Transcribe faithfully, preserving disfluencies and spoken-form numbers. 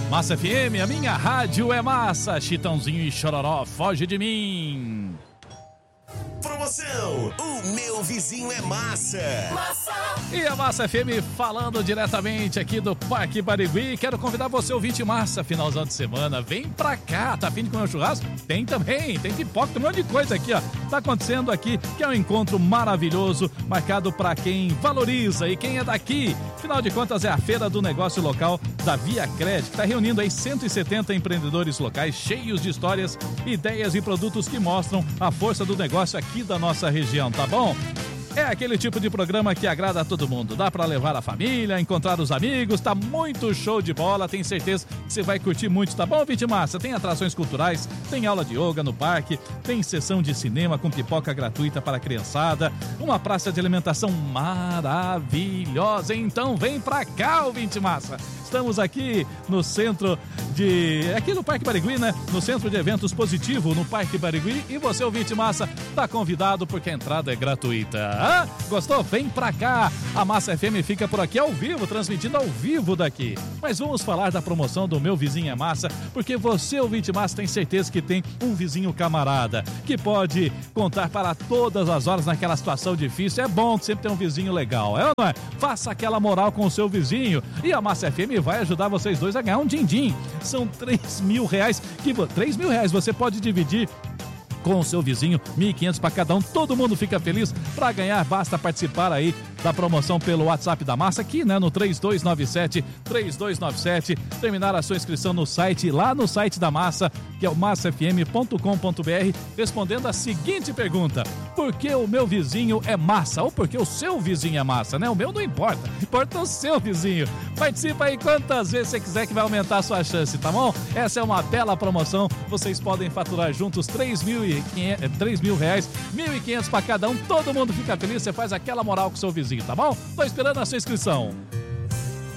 Massa F M, a minha rádio é massa. Chitãozinho e Chororó, foge de mim. Promoção, o meu vizinho é massa. Massa. E a Massa F M falando diretamente aqui do Parque Barigui. Quero convidar você, ouvinte massa, finalzão de semana. Vem pra cá, tá afim de comer um churrasco? Tem também, tem pipoca, tem um monte de coisa aqui, ó. Tá acontecendo aqui, que é um encontro maravilhoso, marcado pra quem valoriza e quem é daqui. Afinal de contas, é a feira do negócio local da Via Crédito, que tá reunindo aí cento e setenta empreendedores locais cheios de histórias, ideias e produtos que mostram a força do negócio aqui da nossa região, tá bom? É aquele tipo de programa que agrada a todo mundo. Dá pra levar a família, encontrar os amigos, tá muito show de bola, tenho certeza que você vai curtir muito, tá bom, ouvinte massa? Tem atrações culturais, tem aula de yoga no parque, tem sessão de cinema com pipoca gratuita para a criançada, uma praça de alimentação maravilhosa. Então vem pra cá, ouvinte massa! Estamos aqui no centro de... aqui no Parque Barigui, né? No centro de eventos Positivo, no Parque Barigui. E você, ouvinte massa, tá convidado porque a entrada é gratuita. Ah, gostou? Vem pra cá! A Massa F M fica por aqui ao vivo, transmitindo ao vivo daqui. Mas vamos falar da promoção do Meu Vizinho é Massa, porque você, ouvinte massa, tem certeza que tem um vizinho camarada, que pode contar para todas as horas naquela situação difícil. É bom que sempre tem um vizinho legal, é ou não é? Faça aquela moral com o seu vizinho. E a Massa F M vai ajudar vocês dois a ganhar um din-din. São três mil reais, que três mil reais você pode dividir com o seu vizinho, mil e quinhentos para cada um, todo mundo fica feliz. Para ganhar, basta participar aí da promoção pelo WhatsApp da Massa, aqui, né, no três dois nove sete, três dois nove sete, terminar a sua inscrição no site, lá no site da Massa, que é o massa f m ponto com ponto b r, respondendo a seguinte pergunta: por que o meu vizinho é massa? Ou por que o seu vizinho é massa, né? O meu não importa, importa o seu vizinho. Participa aí quantas vezes você quiser, que vai aumentar a sua chance, tá bom? Essa é uma bela promoção, vocês podem faturar juntos três mil reais, mil e quinhentos para cada um, todo mundo fica feliz, você faz aquela moral com o seu vizinho, tá bom? Tô esperando a sua inscrição.